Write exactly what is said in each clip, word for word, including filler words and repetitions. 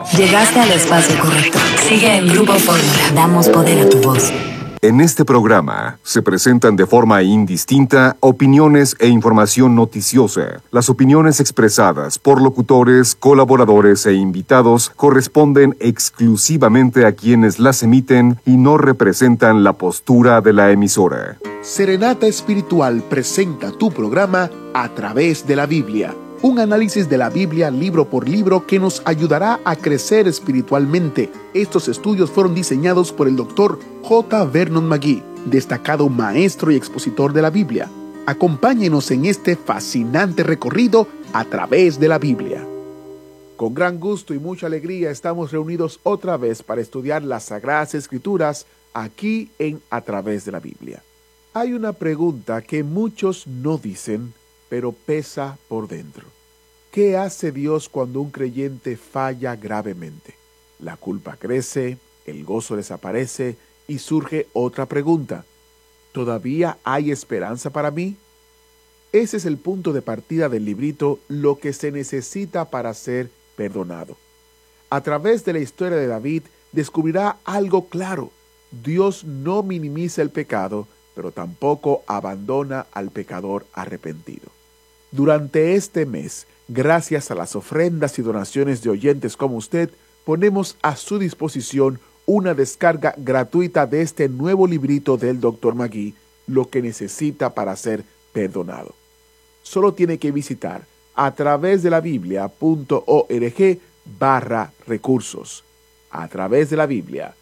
Llegaste al espacio correcto. Sigue en Grupo Fórmula. Damos poder a tu voz. En este programa se presentan de forma indistinta opiniones e información noticiosa. Las opiniones expresadas por locutores, colaboradores e invitados corresponden exclusivamente a quienes las emiten y no representan la postura de la emisora. Serenata Espiritual presenta tu programa A Través de la Biblia. Un análisis de la Biblia libro por libro que nos ayudará a crecer espiritualmente. Estos estudios fueron diseñados por el doctor J. Vernon McGee, destacado maestro y expositor de la Biblia. Acompáñenos en este fascinante recorrido a través de la Biblia. Con gran gusto y mucha alegría estamos reunidos otra vez para estudiar las Sagradas Escrituras aquí en A Través de la Biblia. Hay una pregunta que muchos no dicen, pero pesa por dentro. ¿Qué hace Dios cuando un creyente falla gravemente? La culpa crece, el gozo desaparece y surge otra pregunta. ¿Todavía hay esperanza para mí? Ese es el punto de partida del librito Lo que se necesita para ser perdonado. A través de la historia de David descubrirá algo claro. Dios no minimiza el pecado, pero tampoco abandona al pecador arrepentido. Durante este mes, gracias a las ofrendas y donaciones de oyentes como usted, ponemos a su disposición una descarga gratuita de este nuevo librito del doctor McGee, Lo que necesita para ser perdonado. Solo tiene que visitar a través de la biblia.org barra recursos. A través de la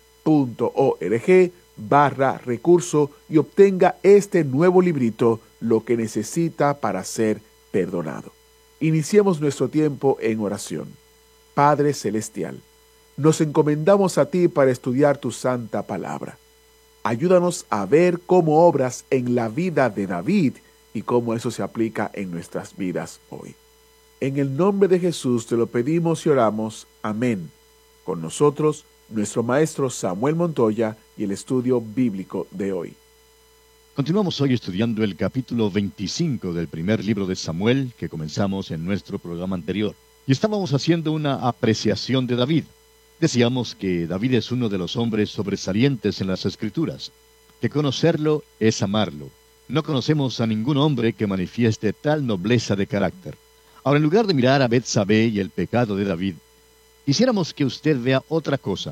biblia.org barra recurso y obtenga este nuevo librito, Lo que necesita para ser perdonado. Iniciemos nuestro tiempo en oración. Padre Celestial, nos encomendamos a ti para estudiar tu santa palabra. Ayúdanos a ver cómo obras en la vida de David y cómo eso se aplica en nuestras vidas hoy. En el nombre de Jesús te lo pedimos y oramos. Amén. Con nosotros, nuestro maestro Samuel Montoya y el estudio bíblico de hoy. Continuamos hoy estudiando el capítulo veinticinco del primer libro de Samuel que comenzamos en nuestro programa anterior. Y estábamos haciendo una apreciación de David. Decíamos que David es uno de los hombres sobresalientes en las Escrituras, que conocerlo es amarlo. No conocemos a ningún hombre que manifieste tal nobleza de carácter. Ahora, en lugar de mirar a Betsabé y el pecado de David, quisiéramos que usted vea otra cosa.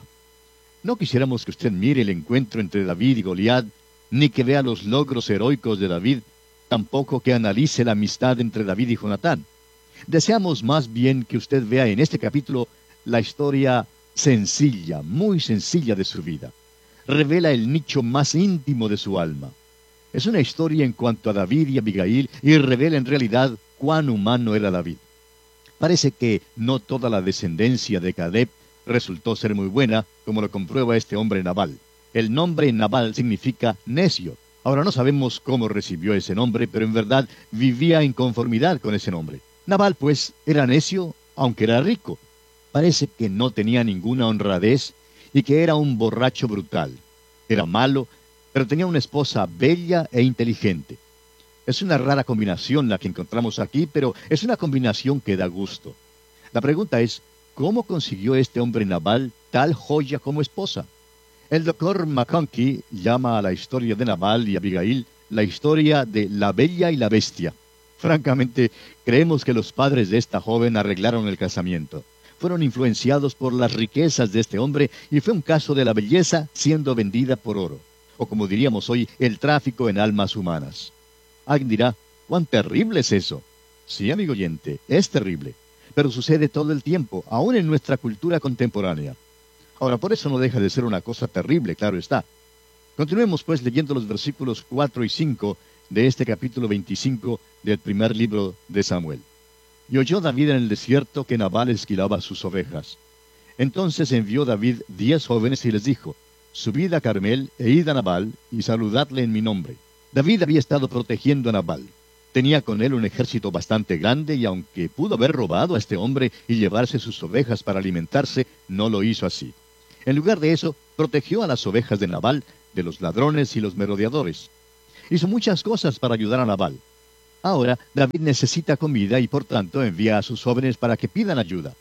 No quisiéramos que usted mire el encuentro entre David y Goliat, ni que vea los logros heroicos de David, tampoco que analice la amistad entre David y Jonatán. Deseamos más bien que usted vea en este capítulo la historia sencilla, muy sencilla de su vida. Revela el nicho más íntimo de su alma. Es una historia en cuanto a David y Abigail y revela en realidad cuán humano era David. Parece que no toda la descendencia de Caleb resultó ser muy buena, como lo comprueba este hombre Nabal. El nombre Nabal significa necio. Ahora no sabemos cómo recibió ese nombre, pero en verdad vivía en conformidad con ese nombre. Nabal, pues, era necio, aunque era rico. Parece que no tenía ninguna honradez y que era un borracho brutal. Era malo, pero tenía una esposa bella e inteligente. Es una rara combinación la que encontramos aquí, pero es una combinación que da gusto. La pregunta es, ¿cómo consiguió este hombre Nabal tal joya como esposa? El doctor McConkie llama a la historia de Nabal y Abigail la historia de la bella y la bestia. Francamente, creemos que los padres de esta joven arreglaron el casamiento. Fueron influenciados por las riquezas de este hombre y fue un caso de la belleza siendo vendida por oro. O como diríamos hoy, el tráfico en almas humanas. Alguien dirá, ¿cuán terrible es eso? Sí, amigo oyente, es terrible. Pero sucede todo el tiempo, aún en nuestra cultura contemporánea. Ahora, por eso no deja de ser una cosa terrible, claro está. Continuemos pues leyendo los versículos cuatro y cinco de este capítulo veinticinco del primer libro de Samuel. Y oyó David en el desierto que Nabal esquilaba sus ovejas. Entonces envió David diez jóvenes y les dijo, subid a Carmel e id a Nabal y saludadle en mi nombre. David había estado protegiendo a Nabal. Tenía con él un ejército bastante grande y aunque pudo haber robado a este hombre y llevarse sus ovejas para alimentarse, no lo hizo así. En lugar de eso, protegió a las ovejas de Nabal de los ladrones y los merodeadores. Hizo muchas cosas para ayudar a Nabal. Ahora, David necesita comida y por tanto envía a sus jóvenes para que pidan ayuda.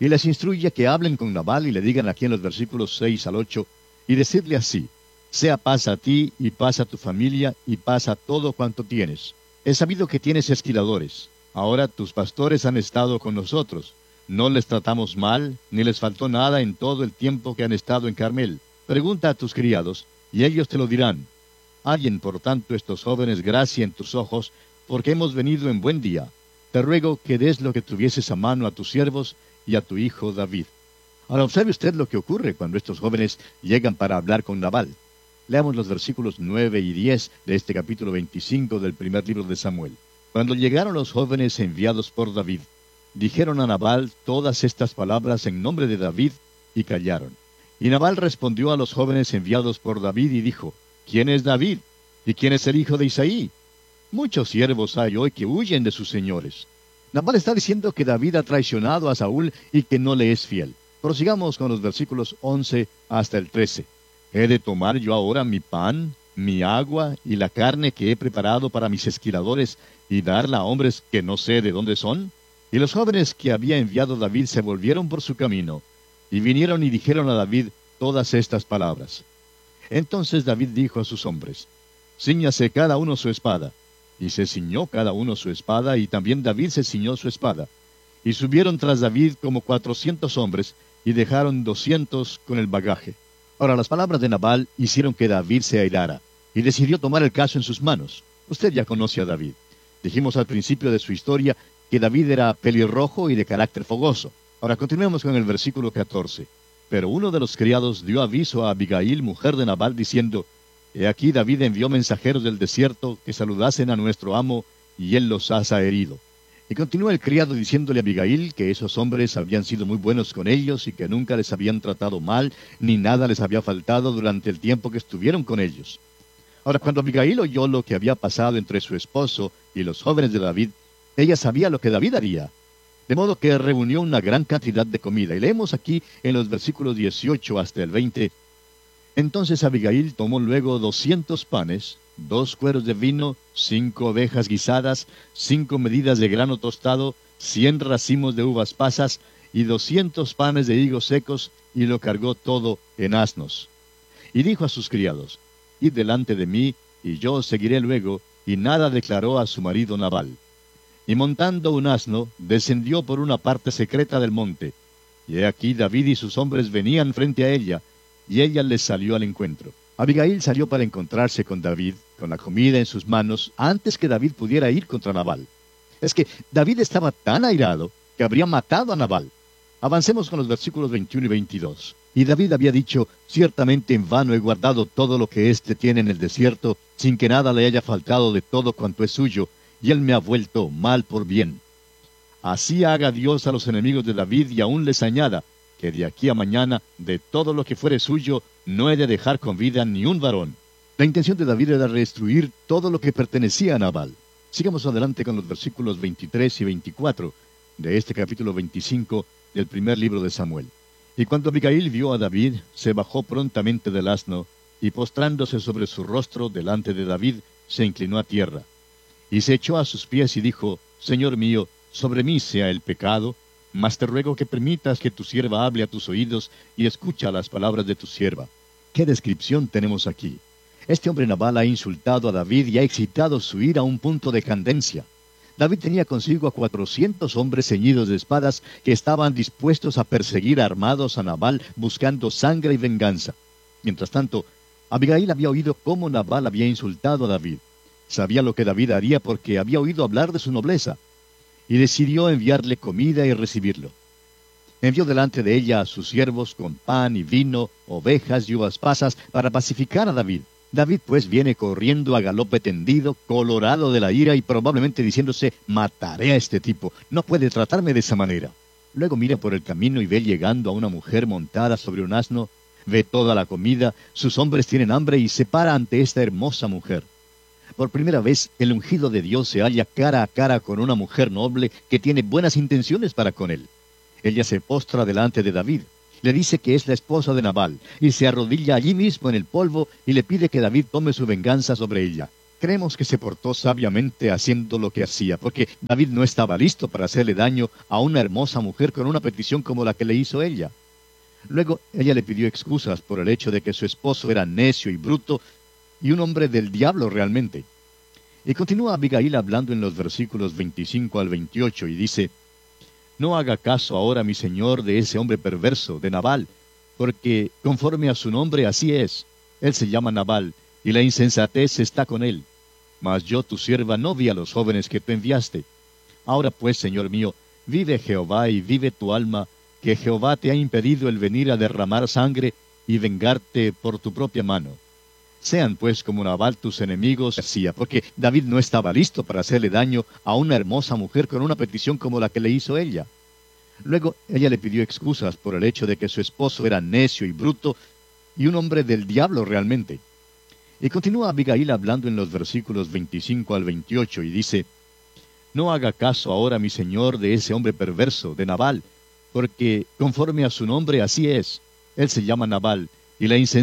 y les instruye que hablen con Nabal y le digan aquí en los versículos seis al ocho, y decirle así: sea paz a ti, y paz a tu familia, y paz a todo cuanto tienes. He sabido que tienes esquiladores. Ahora tus pastores han estado con nosotros. No les tratamos mal, ni les faltó nada en todo el tiempo que han estado en Carmel. Pregunta a tus criados, y ellos te lo dirán. Hallen, por tanto, estos jóvenes gracia en tus ojos, porque hemos venido en buen día. Te ruego que des lo que tuvieses a mano a tus siervos y a tu hijo David. Ahora observe usted lo que ocurre cuando estos jóvenes llegan para hablar con Nabal. Leamos los versículos nueve y diez de este capítulo veinticinco del primer libro de Samuel. Cuando llegaron los jóvenes enviados por David, dijeron a Nabal todas estas palabras en nombre de David, y callaron. Y Nabal respondió a los jóvenes enviados por David y dijo: ¿Quién es David? ¿Y quién es el hijo de Isaí? Muchos siervos hay hoy que huyen de sus señores. Nabal está diciendo que David ha traicionado a Saúl y que no le es fiel. Prosigamos con los versículos once hasta el trece. ¿He de tomar yo ahora mi pan, mi agua y la carne que he preparado para mis esquiladores y darla a hombres que no sé de dónde son? Y los jóvenes que había enviado David se volvieron por su camino, y vinieron y dijeron a David todas estas palabras. Entonces David dijo a sus hombres: Cíñase cada uno su espada. Y se ciñó cada uno su espada, y también David se ciñó su espada. Y subieron tras David como cuatrocientos hombres, y dejaron doscientos con el bagaje. Ahora, las palabras de Nabal hicieron que David se airara, y decidió tomar el caso en sus manos. Usted ya conoce a David. Dijimos al principio de su historia que David era pelirrojo y de carácter fogoso. Ahora continuemos con el versículo catorce. Pero uno de los criados dio aviso a Abigail, mujer de Nabal, diciendo: He aquí David envió mensajeros del desierto que saludasen a nuestro amo, y él los ha herido. Y continúa el criado diciéndole a Abigail que esos hombres habían sido muy buenos con ellos y que nunca les habían tratado mal, ni nada les había faltado durante el tiempo que estuvieron con ellos. Ahora, cuando Abigail oyó lo que había pasado entre su esposo y los jóvenes de David, ella sabía lo que David haría. De modo que reunió una gran cantidad de comida. Y leemos aquí en los versículos dieciocho hasta el veinte. Entonces Abigail tomó luego doscientos panes, dos cueros de vino, cinco ovejas guisadas, cinco medidas de grano tostado, cien racimos de uvas pasas y doscientos panes de higos secos, y lo cargó todo en asnos. Y dijo a sus criados: Id delante de mí, y yo os seguiré luego, y nada declaró a su marido Nabal. Y montando un asno, descendió por una parte secreta del monte. Y he aquí David y sus hombres venían frente a ella, y ella les salió al encuentro. Abigail salió para encontrarse con David, con la comida en sus manos, antes que David pudiera ir contra Nabal. Es que David estaba tan airado que habría matado a Nabal. Avancemos con los versículos veintiuno y veintidós. Y David había dicho: Ciertamente en vano he guardado todo lo que éste tiene en el desierto, sin que nada le haya faltado de todo cuanto es suyo, y él me ha vuelto mal por bien. Así haga Dios a los enemigos de David, y aún les añada, que de aquí a mañana, de todo lo que fuere suyo, no he de dejar con vida ni un varón. La intención de David era destruir todo lo que pertenecía a Nabal. Sigamos adelante con los versículos veintitrés y veinticuatro de este capítulo veinticinco del primer libro de Samuel. Y cuando Abigail vio a David, se bajó prontamente del asno, y postrándose sobre su rostro delante de David, se inclinó a tierra. Y se echó a sus pies y dijo: Señor mío, sobre mí sea el pecado, mas te ruego que permitas que tu sierva hable a tus oídos y escucha las palabras de tu sierva. ¿Qué descripción tenemos aquí? Este hombre Nabal ha insultado a David y ha excitado su ira a un punto de candencia. David tenía consigo a cuatrocientos hombres ceñidos de espadas que estaban dispuestos a perseguir armados a Nabal buscando sangre y venganza. Mientras tanto, Abigail había oído cómo Nabal había insultado a David. Sabía lo que David haría porque había oído hablar de su nobleza, y decidió enviarle comida y recibirlo. Envió delante de ella a sus siervos con pan y vino, ovejas y uvas pasas para pacificar a David. David pues viene corriendo a galope tendido, colorado de la ira y probablemente diciéndose: mataré a este tipo, no puede tratarme de esa manera. Luego mira por el camino y ve llegando a una mujer montada sobre un asno, ve toda la comida, sus hombres tienen hambre y se para ante esta hermosa mujer. Por primera vez, el ungido de Dios se halla cara a cara con una mujer noble que tiene buenas intenciones para con él. Ella se postra delante de David, le dice que es la esposa de Nabal, y se arrodilla allí mismo en el polvo y le pide que David tome su venganza sobre ella. Creemos que se portó sabiamente haciendo lo que hacía, porque David no estaba listo para hacerle daño a una hermosa mujer con una petición como la que le hizo ella. Luego, ella le pidió excusas por el hecho de que su esposo era necio y bruto y un hombre del diablo realmente. Y continúa Abigail hablando en los versículos veinticinco al veintiocho y dice: No haga caso ahora, mi señor, de ese hombre perverso, de Nabal, porque conforme a su nombre así es. Él se llama Nabal, y la insensatez está con él. Mas yo, tu sierva, no vi a los jóvenes que tú enviaste. Ahora pues, señor mío, vive Jehová y vive tu alma, que Jehová te ha impedido el venir a derramar sangre y vengarte por tu propia mano. Sean pues como Nabal tus enemigos, decía, porque David no estaba listo para hacerle daño a una hermosa mujer con una petición como la que le hizo ella. Luego ella le pidió excusas por el hecho de que su esposo era necio y bruto y un hombre del diablo realmente. Y continúa Abigail hablando en los versículos veinticinco al veintiocho y dice: No haga caso ahora, mi señor, de ese hombre perverso, de Nabal, porque conforme a su nombre así es. Él se llama Nabal, y la